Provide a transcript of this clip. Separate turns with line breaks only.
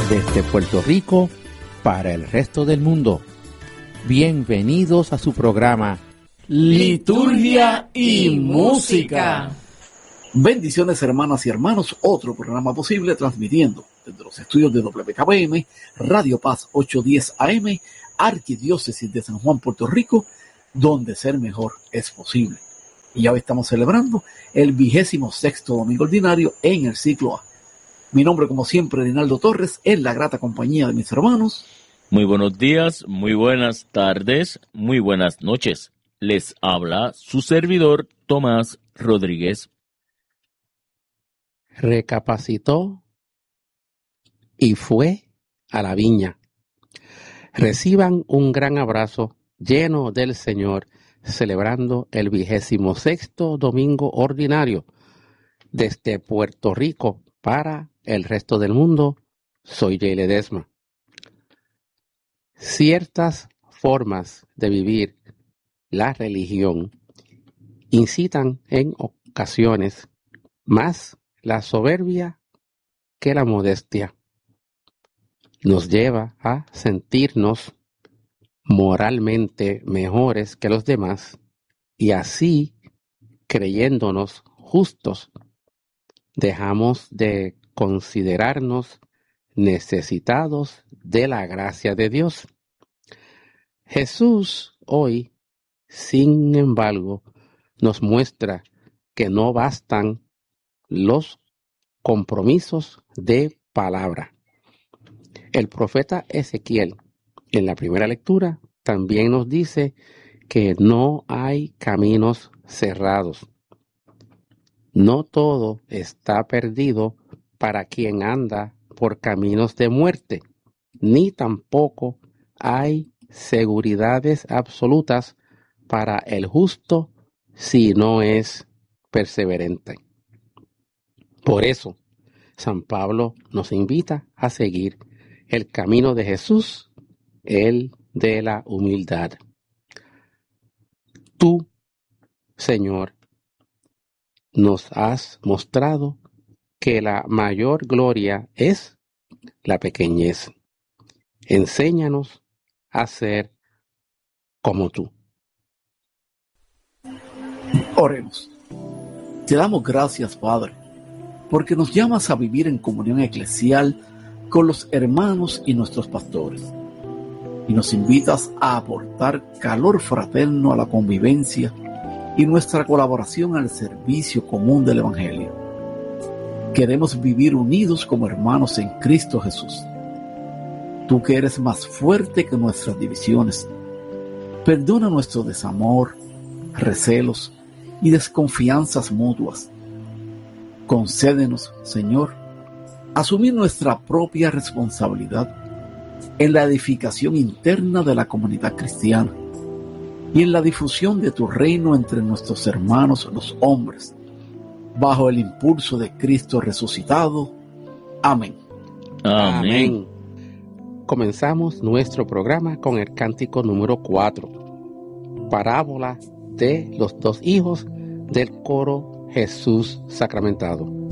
Desde Puerto Rico para el resto del mundo. Bienvenidos a su programa
Liturgia y Música.
Bendiciones, hermanas y hermanos, otro programa posible transmitiendo desde los estudios de WKBM, Radio Paz 810 AM, Arquidiócesis de San Juan, Puerto Rico, donde ser mejor es posible. Y hoy estamos celebrando el 26º domingo ordinario en el ciclo A. Mi nombre, como siempre, Rinaldo Torres, en la grata compañía de mis hermanos.
Muy buenos días, muy buenas tardes, muy buenas noches. Les habla su servidor Tomás Rodríguez.
Recapacitó y fue a la viña. Reciban un gran abrazo lleno del Señor, celebrando el 26º domingo ordinario desde Puerto Rico para el resto del mundo. Soy Jay Ledesma. Ciertas formas de vivir la religión incitan en ocasiones más la soberbia que la modestia. Nos lleva a sentirnos moralmente mejores que los demás y así, creyéndonos justos, dejamos de considerarnos necesitados de la gracia de Dios. Jesús hoy, sin embargo, nos muestra que no bastan los compromisos de palabra. El profeta Ezequiel, en la primera lectura, también nos dice que no hay caminos cerrados. No todo está perdido para quien anda por caminos de muerte, ni tampoco hay seguridades absolutas para el justo si no es perseverante. Por eso, San Pablo nos invita a seguir el camino de Jesús, el de la humildad. Tú, Señor, nos has mostrado que la mayor gloria es la pequeñez. Enséñanos a ser como tú.
Oremos. Te damos gracias, Padre, porque nos llamas a vivir en comunión eclesial con los hermanos y nuestros pastores, y nos invitas a aportar calor fraterno a la convivencia y nuestra colaboración al servicio común del Evangelio. Queremos vivir unidos como hermanos en Cristo Jesús. Tú que eres más fuerte que nuestras divisiones, perdona nuestro desamor, recelos y desconfianzas mutuas. Concédenos, Señor, asumir nuestra propia responsabilidad en la edificación interna de la comunidad cristiana y en la difusión de tu reino entre nuestros hermanos los hombres, bajo el impulso de Cristo resucitado. Amén.
Amén.
Comenzamos nuestro programa con el cántico número 4, parábola de los dos hijos del coro Jesús Sacramentado.